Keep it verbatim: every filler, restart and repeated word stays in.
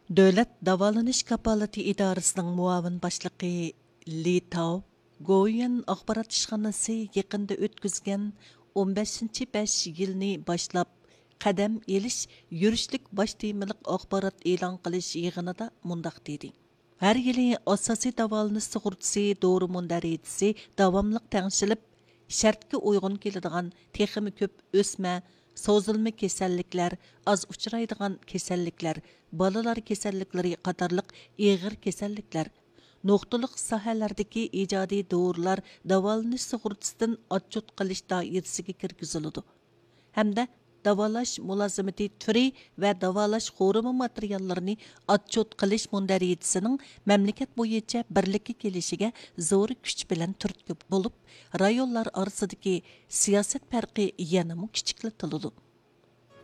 Dövlət Davalanish Kapalati İdarəsinin muavin başlığı Li Tao, Goyan axbarat işxanası yaqında ötküzgən on beshinchi besh yilni başlap qadam elish yurishlik baş temiliq axbarat e'lon qilish yig'inida mundaq dedi. Har yili asosiy davolanish sug'urtasi dori mundariyatisi davomliq tengshilib, shartga uyg'un keladigan texmi ko'p o'sma, sozilma kasalliklar, az uchraydigan kasalliklar, bolalar kasalliklari qatorliq og'ir kasalliklar, nuqtaliq sohalardagi ijodiy dorilar davolanish sug'urtasidan otchut qilish doirasiga kirgiziladi. Hamda davolash mulozimati turi va davolash xorimi materiallarini otchut qilish mundariyatisining mamlakat bo'yicha birlikka kelishiga zo'r kuch bilan turtki bo'lib, rayonlar orasidagi siyosat farqi yanada kichiklatiladi.